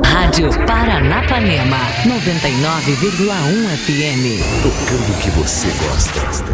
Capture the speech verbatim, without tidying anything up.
Rádio Paranapanema, noventa e nove vírgula um F M. Tocando o que você gosta.